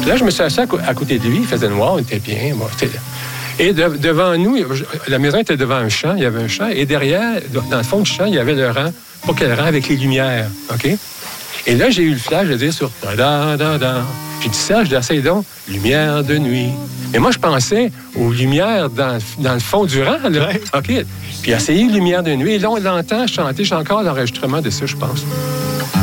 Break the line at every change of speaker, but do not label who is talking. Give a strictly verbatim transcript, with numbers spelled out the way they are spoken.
Là, je me suis assis à, à côté de lui, il faisait noir, il était bien. Bon, et de, devant nous, la maison était devant un champ, il y avait un champ, et derrière, dans le fond du champ, il y avait le rang, pas quel rang, avec les lumières, OK? Et là, j'ai eu le flash de dire sur da da da. J'ai dit, Serge, essaye donc, lumière de nuit. Et moi, je pensais aux lumières dans, dans le fond du rang, là.
Ouais.
OK. Puis essayer lumière de nuit. Et là, on l'entend chanter. J'ai encore l'enregistrement de ça, je pense.